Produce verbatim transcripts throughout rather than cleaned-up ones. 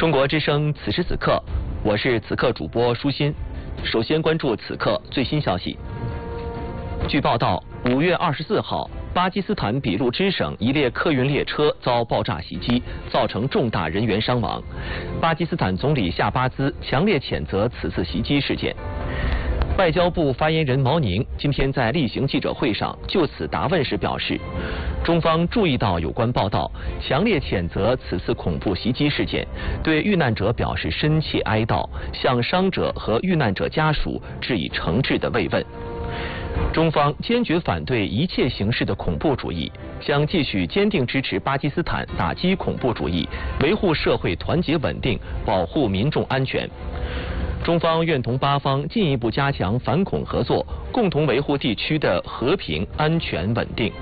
中国之声此时此刻，我是此刻主播舒心。首先关注此刻最新消息。据报道，五月二十四号，巴基斯坦俾路支省一列客运列车遭爆炸袭击，造成重大人员伤亡。巴基斯坦总理夏巴兹强烈谴责此次袭击事件。外交部发言人毛宁今天在例行记者会上就此答问时表示，中方注意到有关报道，强烈谴责此次恐怖袭击事件，对遇难者表示深切哀悼，向伤者和遇难者家属致以诚挚的慰问。中方坚决反对一切形式的恐怖主义，将继续坚定支持巴基斯坦打击恐怖主义，维护社会团结稳定，保护民众安全。中方愿同巴方进一步加强反恐合作，共同维护地区的和平、安全、稳定。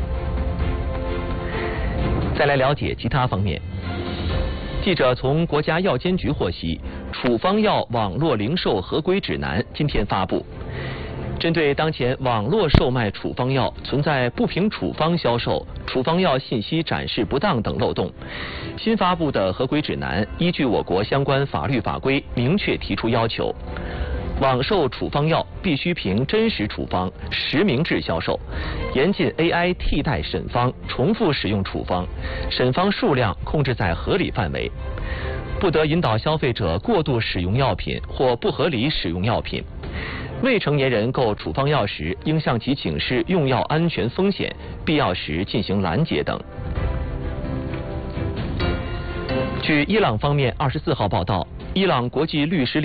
再来了解其他方面。记者从国家药监局获悉，处方药网络零售合规指南今天发布。针对当前网络售卖处方药存在不凭处方销售、处方药信息展示不当等漏洞，新发布的合规指南依据我国相关法律法规，明确提出要求：网售处方药必须凭真实处方、实名制销售，严禁 A I 替代审方、重复使用处方，审方数量控制在合理范围，不得引导消费者过度使用药品或不合理使用药品。未成年人购处方药时，应向其警示用药安全风险，必要时进行拦截等。据伊朗方面二十四号报道，伊朗国际律师